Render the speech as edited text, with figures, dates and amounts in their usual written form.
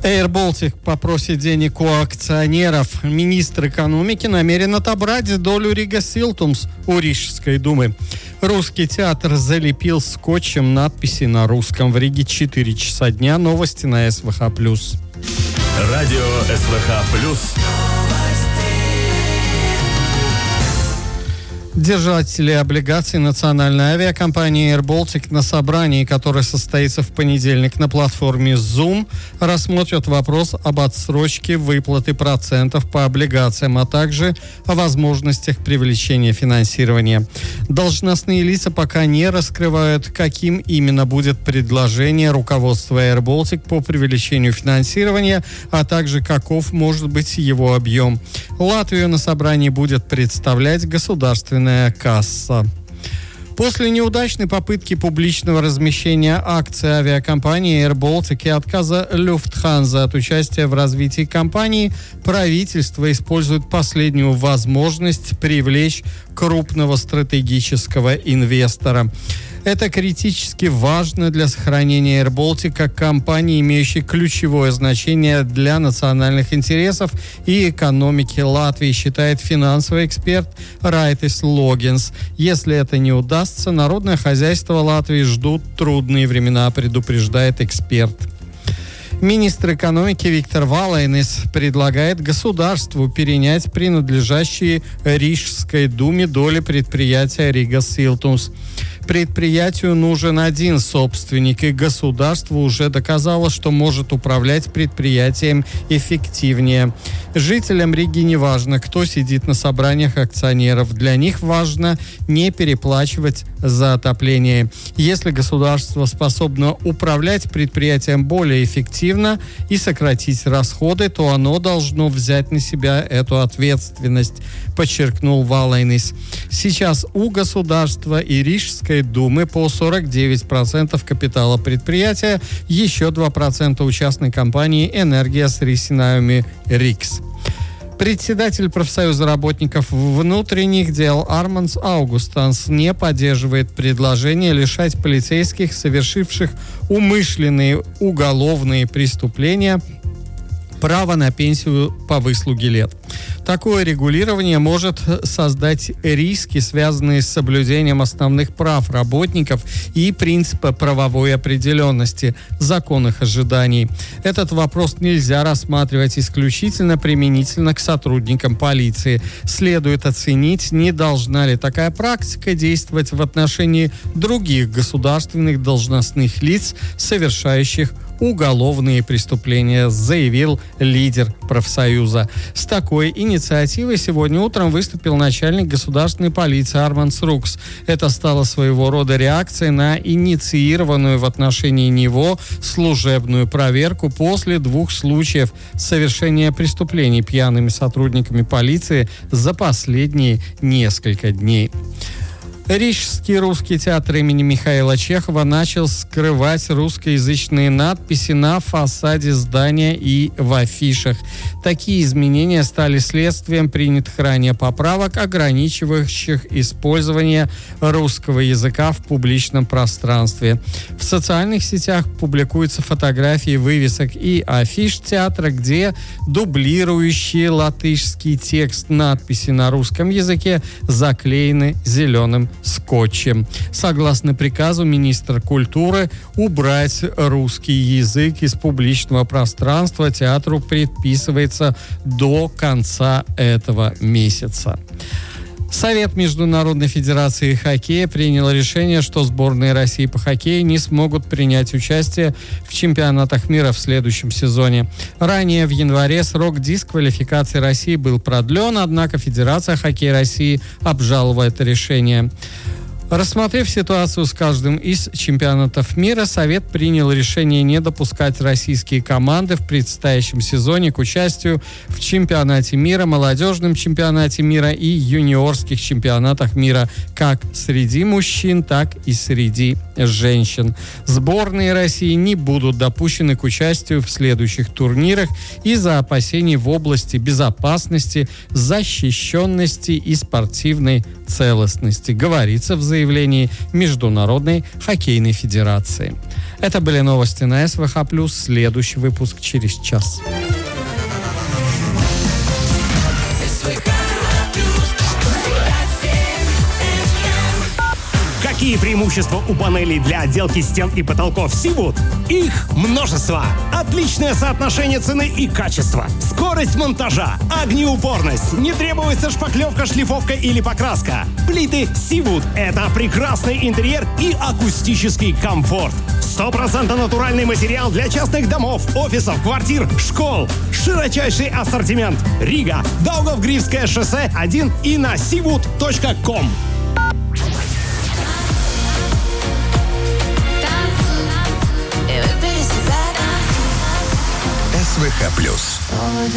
Air Baltic попросит денег у акционеров. Министр экономики намерен отобрать долю Рига Силтумс у Рижской думы. Русский театр залепил скотчем надписи на русском. В Риге 4 часа дня. Новости на СВХ+. Радио СВХ+. Держатели облигаций национальной авиакомпании Air Baltic на собрании, которое состоится в понедельник на платформе Zoom, рассмотрят вопрос об отсрочке выплаты процентов по облигациям, а также о возможностях привлечения финансирования. Должностные лица пока не раскрывают, каким именно будет предложение руководства Air Baltic по привлечению финансирования, а также каков может быть его объем. Латвию на собрании будет представлять государственная касса. После неудачной попытки публичного размещения акций авиакомпании Air Baltic и отказа Lufthansa от участия в развитии компании, правительство использует последнюю возможность привлечь крупного стратегического инвестора. Это критически важно для сохранения Air Baltic как компании, имеющей ключевое значение для национальных интересов и экономики Латвии, считает финансовый эксперт Райтис Логинс. Если это не удастся, народное хозяйство Латвии ждут трудные времена, предупреждает эксперт. Министр экономики Виктор Валайнис предлагает государству перенять принадлежащие Рижской думе доли предприятия Рига Силтумс. Предприятию нужен один собственник, и государство уже доказало, что может управлять предприятием эффективнее. Жителям Риги не важно, кто сидит на собраниях акционеров. Для них важно не переплачивать за отопление. Если государство способно управлять предприятием более эффективно и сократить расходы, то оно должно взять на себя эту ответственность, подчеркнул Валайнис. Сейчас у государства и Рижской думы по 49% капитала предприятия, еще 2% у частной компании «Энергия с Рисинаюми Рикс». Председатель профсоюза работников внутренних дел Арманс Аугустанс не поддерживает предложение лишать полицейских, совершивших умышленные уголовные преступления, права на пенсию по выслуге лет. Такое регулирование может создать риски, связанные с соблюдением основных прав работников и принципа правовой определенности, законных ожиданий. Этот вопрос нельзя рассматривать исключительно применительно к сотрудникам полиции. Следует оценить, не должна ли такая практика действовать в отношении других государственных должностных лиц, совершающих уголовные преступления, заявил лидер профсоюза. С такой инициативой сегодня утром выступил начальник государственной полиции Арманс Рукс. Это стало своего рода реакцией на инициированную в отношении него служебную проверку после 2 случаев совершения преступлений пьяными сотрудниками полиции за последние несколько дней. Рижский русский театр имени Михаила Чехова начал скрывать русскоязычные надписи на фасаде здания и в афишах. Такие изменения стали следствием принятых ранее поправок, ограничивающих использование русского языка в публичном пространстве. В социальных сетях публикуются фотографии вывесок и афиш театра, где дублирующие латышский текст надписи на русском языке заклеены зеленым скотчем. Согласно приказу министра культуры убрать русский язык из публичного пространства театру предписывается до конца этого месяца. Совет Международной Федерации Хоккея принял решение, что сборные России по хоккею не смогут принять участие в чемпионатах мира в следующем сезоне. Ранее в январе срок дисквалификации России был продлен, однако Федерация хоккея России обжаловала это решение. Рассмотрев ситуацию с каждым из чемпионатов мира, Совет принял решение не допускать российские команды в предстоящем сезоне к участию в чемпионате мира, молодежном чемпионате мира и юниорских чемпионатах мира как среди мужчин, так и среди женщин. Сборные России не будут допущены к участию в следующих турнирах из-за опасений в области безопасности, защищенности и спортивной целостности, говорится в заявлении заявлений Международной хоккейной федерации. Это были новости на СВХ+. Следующий выпуск через час. Какие преимущества у панелей для отделки стен и потолков Seawood? Их множество. Отличное соотношение цены и качества. Скорость монтажа, огнеупорность. Не требуется шпаклевка, шлифовка или покраска. Плиты Seawood – это прекрасный интерьер и акустический комфорт. 100% натуральный материал для частных домов, офисов, квартир, школ. Широчайший ассортимент. Рига, Даугавгривское шоссе 1 и на seawood.com. СВХ+.